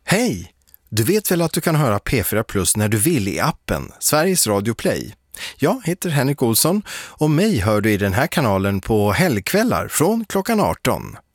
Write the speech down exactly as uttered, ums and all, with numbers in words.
Hej! Du vet väl att du kan höra P fyra Plus när du vill i appen Sveriges Radio Play? Jag heter Henrik Olsson och mig hör du i den här kanalen på helgkvällar från klockan arton.